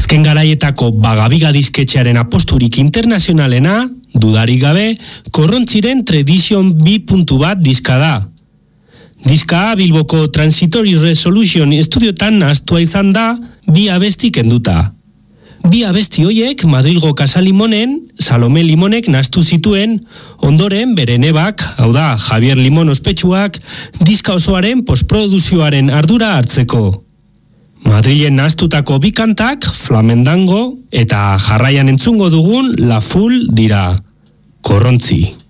Azken garaietako Bagabiga disketxearen aposturik internazionalena, dudarik gabe, Korrontziren Tradition 2.1 diska da. Diska Bilboko Transitory Resolution estudiotan nahastua izan da, 2 abesti kenduta. 2 abesti hoiek Madrilgo Casa Limonen, Salome Limonek nahaztu zituen, ondoren bere nebak, hau da Javier Limon ospetsuak, diska osoaren postproduzioaren ardura hartzeko. Madrilen nahaztutako 2 kantak, Flamendango eta jarraian entzungo dugun La Full dira. Korrontzi.